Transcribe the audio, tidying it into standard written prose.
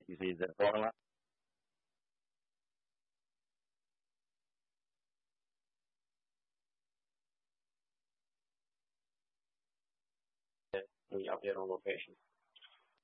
You see the formula? We update on location.